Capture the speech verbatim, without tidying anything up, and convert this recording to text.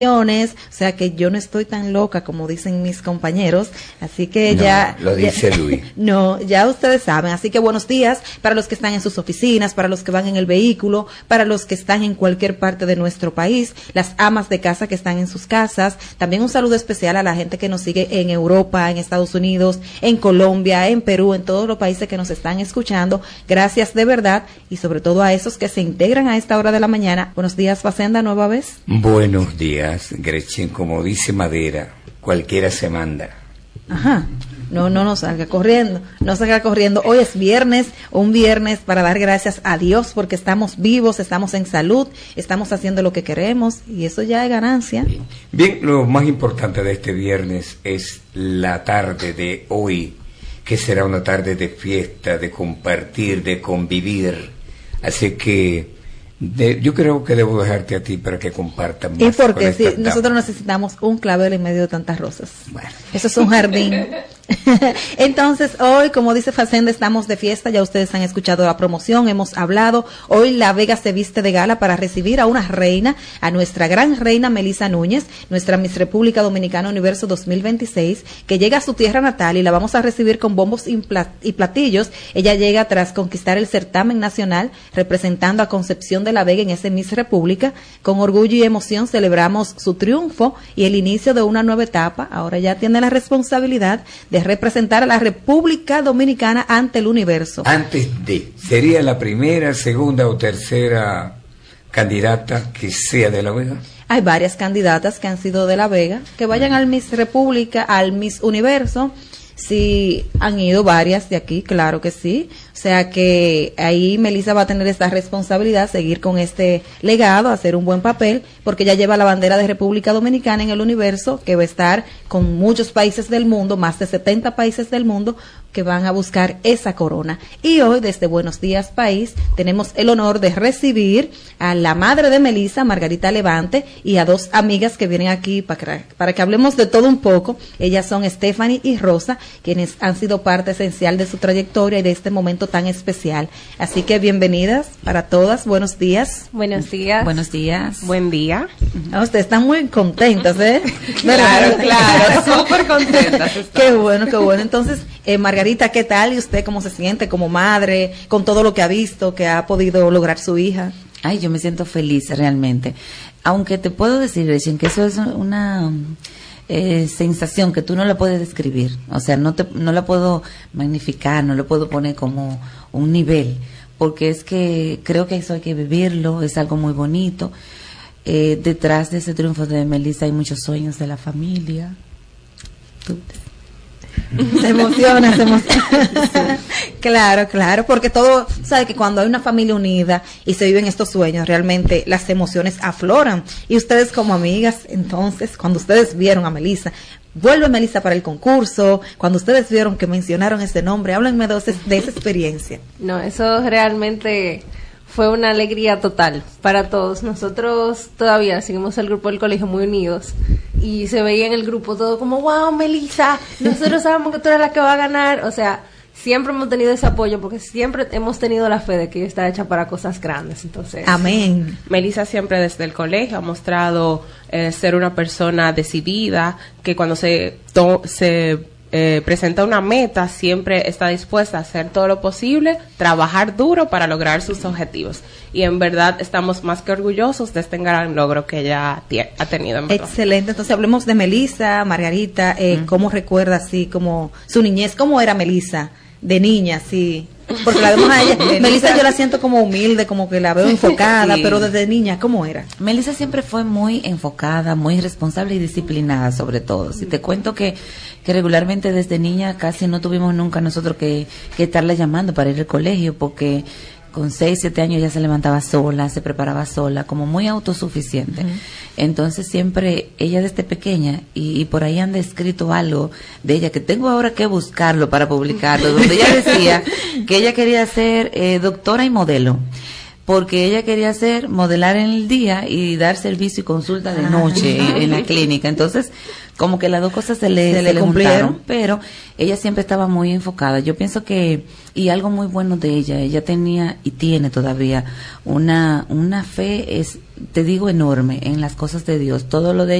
O sea que yo no estoy tan loca como dicen mis compañeros, así que no, ya... lo dice ya, Luis. No, ya ustedes saben, así que buenos días para los que están en sus oficinas, para los que van en el vehículo, para los que están en cualquier parte de nuestro país, las amas de casa que están en sus casas, también un saludo especial a la gente que nos sigue en Europa, en Estados Unidos, en Colombia, en Perú, en todos los países que nos están escuchando, gracias de verdad, y sobre todo a esos que se integran a esta hora de la mañana. Buenos días, Facenda, nueva vez. Buenos días. Gretchen, como dice Madera, cualquiera se manda. Ajá, no, no, no salga corriendo, no salga corriendo. Hoy es viernes, un viernes para dar gracias a Dios porque estamos vivos, estamos en salud, estamos haciendo lo que queremos y eso ya es ganancia. Bien, Bien, lo más importante de este viernes es la tarde de hoy, que será una tarde de fiesta, de compartir, de convivir. Así que De, yo creo que debo dejarte a ti para que compartan más. Y porque sí, nosotros necesitamos un clavel en medio de tantas rosas. Bueno. Eso es un jardín. Entonces, hoy, como dice Facenda, estamos de fiesta. Ya ustedes han escuchado la promoción, hemos hablado. Hoy La Vega se viste de gala para recibir a una reina, a nuestra gran reina Melisa Núñez, nuestra Miss República Dominicana Universo dos mil veintiséis, que llega a su tierra natal y la vamos a recibir con bombos y platillos. Ella llega tras conquistar el certamen nacional, representando a Concepción de La Vega en ese Miss República. Con orgullo y emoción celebramos su triunfo y el inicio de una nueva etapa. Ahora ya tiene la responsabilidad de representar a la República Dominicana ante el universo. Antes de, ¿sería la primera, segunda o tercera candidata que sea de La Vega? Hay varias candidatas que han sido de La Vega, que vayan al Miss República, al Miss Universo. Sí, han ido varias de aquí, claro que sí. O sea que ahí Melisa va a tener esta responsabilidad, seguir con este legado, hacer un buen papel, porque ella lleva la bandera de República Dominicana en el universo, que va a estar con muchos países del mundo, más de setenta países del mundo, que van a buscar esa corona. Y hoy, desde Buenos Días País, tenemos el honor de recibir a la madre de Melisa, Margarita Levante, y a dos amigas que vienen aquí para, para que hablemos de todo un poco. Ellas son Stephanie y Rosa, quienes han sido parte esencial de su trayectoria y de este momento tan especial. Así que bienvenidas para todas, buenos días. Buenos días. Buenos días. Buen día. Ah, ustedes están muy contentas, ¿eh? Claro, claro, súper contentas. Qué bueno, qué bueno. Entonces, eh, Margarita, ¿qué tal? ¿Y usted cómo se siente como madre, con todo lo que ha visto, que ha podido lograr su hija? Ay, yo me siento feliz realmente. Aunque te puedo decir, Gretchen, que eso es una... Eh, sensación que tú no la puedes describir, o sea, no te, no la puedo magnificar, no le puedo poner como un nivel, porque es que creo que eso hay que vivirlo, es algo muy bonito. Eh, detrás de ese triunfo de Melisa hay muchos sueños de la familia. Tú Se emociona, se emociona. Claro, claro, porque todo, sabe que cuando hay una familia unida y se viven estos sueños, realmente las emociones afloran. Y ustedes como amigas, entonces, cuando ustedes vieron a Melisa, vuelve Melisa para el concurso, cuando ustedes vieron que mencionaron ese nombre, háblenme de, ese, de esa experiencia. No, eso realmente fue una alegría total para todos. Nosotros todavía seguimos el grupo del colegio muy unidos y se veía en el grupo todo como, wow, Melisa, nosotros sabemos que tú eres la que va a ganar. O sea, siempre hemos tenido ese apoyo porque siempre hemos tenido la fe de que ella está hecha para cosas grandes. Entonces, amén. Melisa siempre desde el colegio ha mostrado eh, ser una persona decidida, que cuando se, to- se Eh, presenta una meta, siempre está dispuesta a hacer todo lo posible, trabajar duro para lograr sus objetivos. Y en verdad estamos más que orgullosos de este gran logro que ella t- ha tenido. En verdad. Excelente. Entonces hablemos de Melisa, Margarita, eh, mm. ¿cómo recuerda así como su niñez? ¿Cómo era Melisa de niña? Sí. Porque la vemos a ella. Melisa yo la siento como humilde, como que la veo enfocada, sí. Pero desde niña, ¿cómo era? Melisa siempre fue muy enfocada, muy responsable y disciplinada sobre todo. Si te cuento que, que regularmente desde niña casi no tuvimos nunca nosotros que, que estarla llamando para ir al colegio, porque con seis, siete años ya se levantaba sola, se preparaba sola, como muy autosuficiente. Uh-huh. Entonces siempre, ella desde pequeña, y, y por ahí han descrito algo de ella, que tengo ahora que buscarlo para publicarlo, donde ella decía que ella quería ser eh, doctora y modelo, porque ella quería hacer modelar en el día y dar servicio y consulta de noche Ah. en la clínica. Entonces, como que las dos cosas se le, Se se le le cumplieron. juntaron, pero ella siempre estaba muy enfocada. Yo pienso que, y algo muy bueno de ella, ella tenía y tiene todavía una, una fe, es, te digo, enorme en las cosas de Dios. Todo lo de